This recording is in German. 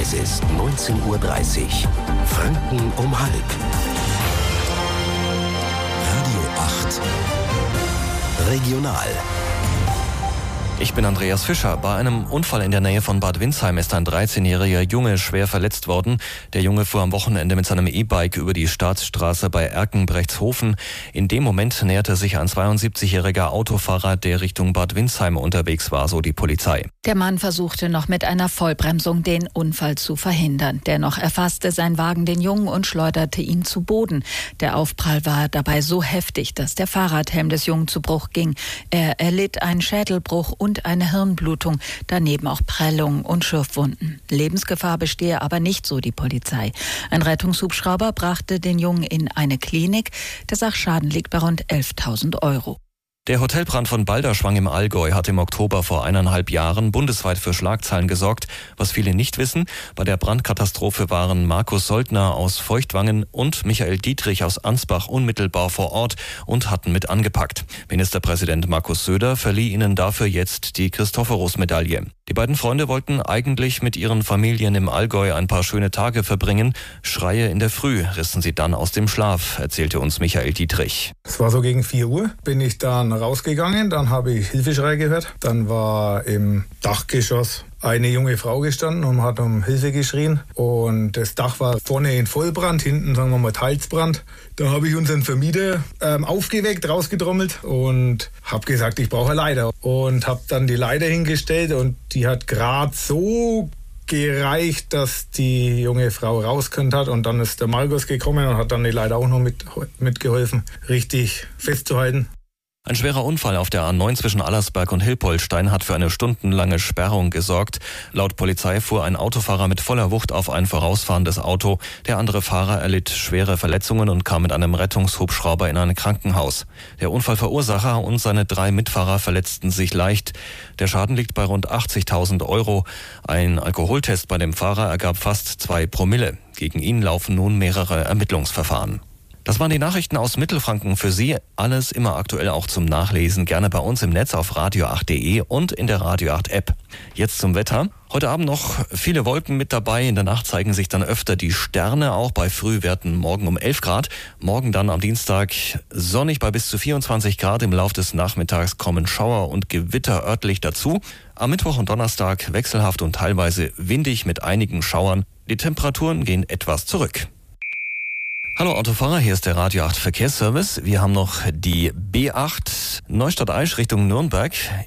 Es ist 19:30 Uhr. Franken um halb. Radio 8. Regional. Ich bin Andreas Fischer. Bei einem Unfall in der Nähe von Bad Windsheim ist ein 13-jähriger Junge schwer verletzt worden. Der Junge fuhr am Wochenende mit seinem E-Bike über die Staatsstraße bei Erkenbrechtshofen. In dem Moment näherte sich ein 72-jähriger Autofahrer, der Richtung Bad Windsheim unterwegs war, so die Polizei. Der Mann versuchte noch mit einer Vollbremsung den Unfall zu verhindern. Dennoch erfasste sein Wagen den Jungen und schleuderte ihn zu Boden. Der Aufprall war dabei so heftig, dass der Fahrradhelm des Jungen zu Bruch ging. Er erlitt einen Schädelbruch und eine Hirnblutung, daneben auch Prellungen und Schürfwunden. Lebensgefahr bestehe aber nicht, so die Polizei. Ein Rettungshubschrauber brachte den Jungen in eine Klinik. Der Sachschaden liegt bei rund 11.000 Euro. Der Hotelbrand von Balderschwang im Allgäu hat im Oktober vor 1,5 Jahren bundesweit für Schlagzeilen gesorgt. Was viele nicht wissen, bei der Brandkatastrophe waren Markus Soldner aus Feuchtwangen und Michael Dietrich aus Ansbach unmittelbar vor Ort und hatten mit angepackt. Ministerpräsident Markus Söder verlieh ihnen dafür jetzt die Christophorus-Medaille. Die beiden Freunde wollten eigentlich mit ihren Familien im Allgäu ein paar schöne Tage verbringen. Schreie in der Früh rissen sie dann aus dem Schlaf, erzählte uns Michael Dietrich. Es war so gegen 4 Uhr, bin ich dann rausgegangen, dann habe ich Hilfeschrei gehört. Dann war im Dachgeschoss eine junge Frau gestanden und hat um Hilfe geschrien. Und das Dach war vorne in Vollbrand, hinten sagen wir mal Teilsbrand. Da habe ich unseren Vermieter aufgeweckt, rausgetrommelt und habe gesagt, ich brauche eine Leiter. Und habe dann die Leiter hingestellt und die hat gerade so gereicht, dass die junge Frau rauskönnen hat. Und dann ist der Markus gekommen und hat dann die Leiter auch noch mitgeholfen, richtig festzuhalten. Ein schwerer Unfall auf der A9 zwischen Allersberg und Hilpoltstein hat für eine stundenlange Sperrung gesorgt. Laut Polizei fuhr ein Autofahrer mit voller Wucht auf ein vorausfahrendes Auto. Der andere Fahrer erlitt schwere Verletzungen und kam mit einem Rettungshubschrauber in ein Krankenhaus. Der Unfallverursacher und seine 3 Mitfahrer verletzten sich leicht. Der Schaden liegt bei rund 80.000 Euro. Ein Alkoholtest bei dem Fahrer ergab fast 2 Promille. Gegen ihn laufen nun mehrere Ermittlungsverfahren. Das waren die Nachrichten aus Mittelfranken für Sie. Alles immer aktuell auch zum Nachlesen. Gerne bei uns im Netz auf radio8.de und in der Radio 8 App. Jetzt zum Wetter. Heute Abend noch viele Wolken mit dabei. In der Nacht zeigen sich dann öfter die Sterne, auch bei Frühwerten morgen um 11 Grad. Morgen dann am Dienstag sonnig bei bis zu 24 Grad. Im Laufe des Nachmittags kommen Schauer und Gewitter örtlich dazu. Am Mittwoch und Donnerstag wechselhaft und teilweise windig mit einigen Schauern. Die Temperaturen gehen etwas zurück. Hallo Autofahrer, hier ist der Radio 8 Verkehrsservice. Wir haben noch die B8 Neustadt-Aisch Richtung Nürnberg.